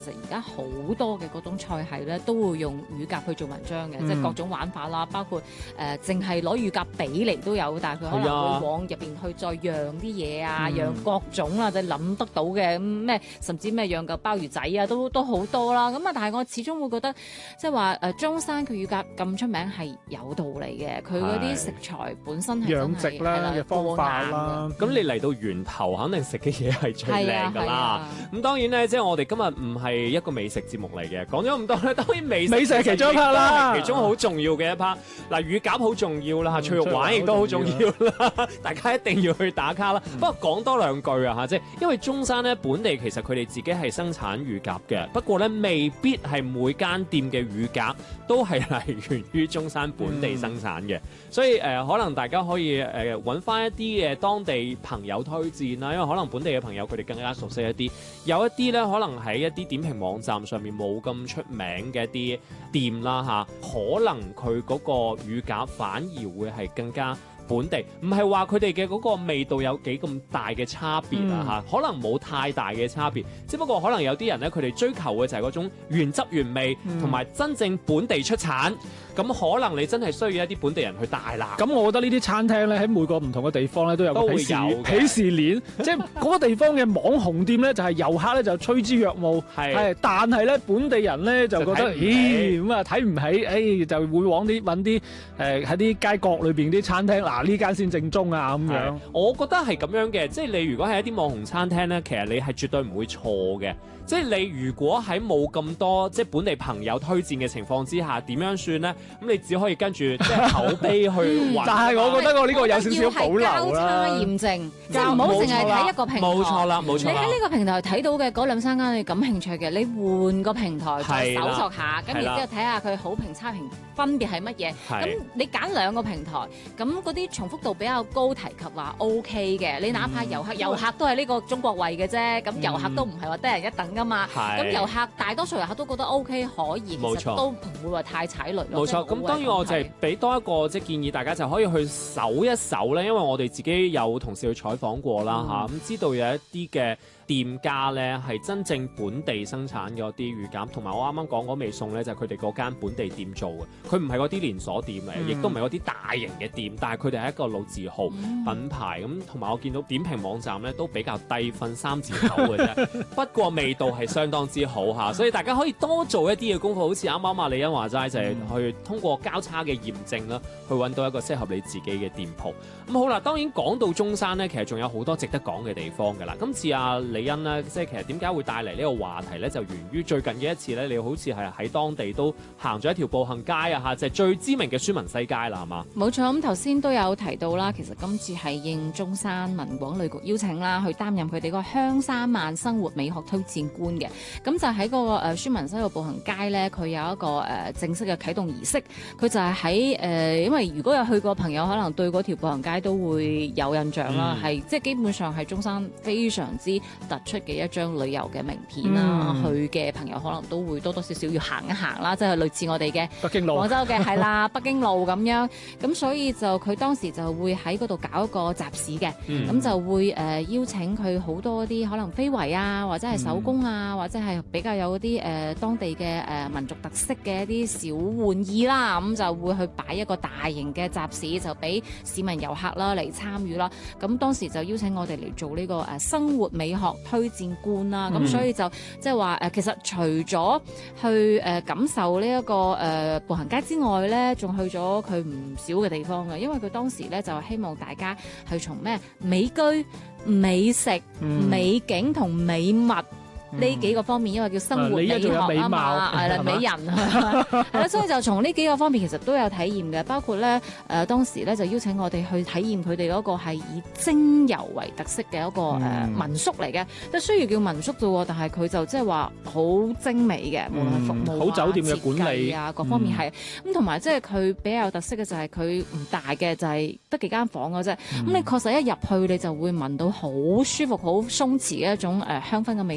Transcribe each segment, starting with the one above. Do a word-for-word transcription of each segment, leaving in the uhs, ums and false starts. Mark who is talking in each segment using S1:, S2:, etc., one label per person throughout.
S1: 其實而家好多嘅嗰種菜系咧，都會用乳鴿去做文章嘅，嗯、即係各種玩法啦，包括誒淨係攞乳鴿髀嚟都有，但係佢可能會往入邊去再釀啲嘢啊，釀、嗯、各種啦，即係諗得到嘅咩，甚至咩釀嚿鮑魚仔啊，都都好多啦。咁啊，但係我始終會覺得，即係話誒中山佢乳鴿咁出名係有道理嘅，佢嗰啲食材本身係
S2: 養殖啦嘅方法啦。咁你嚟到源頭，肯定食嘅嘢係最靚㗎啦。咁當然咧，即係我哋今日唔係係一個美食節目嚟嘅，講咗咁多咧，當然美食
S3: 美食係其中一 part 啦，
S2: 其中好重要嘅一 part。嗱，乳鴿好重要啦，脆肉丸亦都好重要啦，嗯、大家一定要去打卡啦。嗯、不過講多兩句啊嚇，即係因為中山咧本地其實佢哋自己係生產乳鴿嘅，不過咧未必係每間店嘅乳鴿都係嚟源於中山本地生產嘅，嗯、所以誒、呃、可能大家可以誒揾翻一啲嘅當地朋友推薦啦，因為可能本地嘅朋友佢哋更加熟悉一啲，有一啲咧可能喺一啲點評網站上面冇咁出名嘅一啲店啦嚇，可能佢嗰個乳鴿反而會係更加本地，唔係話佢哋嘅嗰個味道有幾咁大嘅差別啊嚇，可能冇太大嘅差別，只不過可能有啲人咧佢哋追求嘅就係嗰種原汁原味同埋、嗯、真正本地出產。咁可能你真係需要一啲本地人去帶啦。
S3: 咁我覺得呢啲餐廳咧喺每個唔同嘅地方咧都有個鄙視鄙視鏈，即係嗰個地方嘅網紅店咧就係遊客咧就趨之若鶩，係，但係咧本地人咧就覺得咦咁啊睇唔起，誒、哎、就會往啲揾啲誒喺啲街角裏邊啲餐廳，嗱呢間先正宗啊咁樣。
S2: 我覺得係咁樣嘅，即係你如果係一啲網紅餐廳咧，其實你係絕對唔會錯嘅。即係你如果喺冇咁多即係本地朋友推薦嘅情況之下，點樣算咧？咁你只可以跟住即係口碑去揾。
S3: 但係我覺得我呢個有少少保留啦。
S1: 交叉驗證，即係唔好淨係睇一個平台。
S2: 冇錯啦，冇錯啦。
S1: 你喺呢個平台睇到嘅嗰兩三間你感興趣嘅，你換個平台再搜索下，咁然之後睇下佢好評差評分別係乜嘢。咁你揀兩個平台，咁嗰啲重複度比較高，提及話 O K 嘅。你哪怕遊客，遊客都係呢個中國胃嘅啫。咁遊客都唔係話得人一等噶嘛。咁遊客大多數遊客都覺得 O K 可以，其實都唔會話太踩雷咯。
S2: 冇錯，咁當然我就係俾多一個即係建議大家就可以去搜一搜咧，因為我哋自己有同事去採訪過啦嚇，咁、嗯、知道有一啲嘅店家咧係真正本地生產嘅啲乳鴿，同埋我啱啱講嗰味餸咧就係佢哋嗰間本地店做嘅，佢唔係嗰啲連鎖店嚟，亦都唔係嗰啲大型嘅店，但係佢哋係一個老字號、嗯、品牌咁，同埋我見到點評網站咧都比較低分三字頭嘅啫，不過味道係相當之好嚇，所以大家可以多做一啲嘅功課，好似啱啱阿李欣話齋就係、是、去通過交叉嘅驗證啦，去揾到一個適合你自己嘅店鋪。咁好啦，當然講到中山咧，其實仲有好多值得講嘅地方㗎啦。今次阿李欣咧，即係其實點解會帶嚟呢個話題咧，就源於最近嘅一次咧，你好似係喺當地都行咗一條步行街啊嚇，就係、是、最知名嘅孫文西街啦，係嘛？
S1: 冇錯，咁頭先都有提到啦，其實今次係應中山文廣旅局邀請啦，去擔任佢哋個香山萬生活美學推薦官嘅。咁就喺嗰個誒孫文西個步行街咧，佢有一個誒、呃、正式嘅啟動儀式。佢就係喺誒，因為如果有去過朋友，可能對嗰條步行街都會有印象啦。係、嗯、即係基本上係中山非常之突出嘅一張旅遊嘅名片啦。嗯、去嘅朋友可能都會多多少少要行一行啦，即係類似我哋嘅
S3: 北京路、
S1: 廣州嘅係啦，北京路咁樣。咁所以就佢當時就會喺嗰度搞一個集市嘅，咁、嗯、就會誒、呃、邀請佢好多啲可能非遺啊，或者係手工啊，嗯、或者係比較有啲誒、呃、當地嘅誒、呃、民族特色嘅一啲小玩意啦，咁就會去擺一個大型嘅集市，就俾市民遊客啦嚟參與啦。咁當時就邀請我哋嚟做呢個誒生活美學推薦官啦。咁、嗯、所以就即係話誒，其實除咗去誒感受呢一個誒步行街之外咧，仲去咗佢唔少嘅地方嘅。因為佢當時咧就希望大家去從咩美居、美食、嗯、美景同美物。呢、嗯、幾個方面，因為叫生活美學啊嘛，係啦，美人係啦，所以就從呢幾個方面其實都有體驗嘅，包括咧誒、呃、當時咧就邀請我哋去體驗佢哋嗰個係以精油為特色嘅一個誒、嗯呃、民宿嚟嘅，即係雖然叫民宿啫，但係佢就即係話好精美嘅，無論係服務、啊、好酒店嘅管理啊各方面係咁，同埋即係佢比較有特色嘅就係佢唔大嘅，就係得幾間房嘅啫。咁、嗯、你確實一入去你就會聞到好舒服、好鬆弛嘅一種誒、呃、香薰嘅味道啦。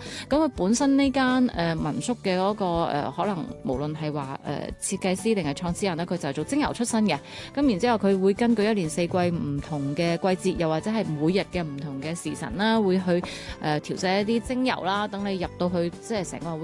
S1: 咁佢本身呢間誒民宿嘅嗰、嗰個、呃、可能無論係話誒設計師定係創始人咧，佢就係做精油出身嘅。咁然之後佢會根據一年四季唔同嘅季節，又或者係每日嘅唔同嘅時辰啦，會去誒、呃、調製一啲精油啦，等你入到去即係成個會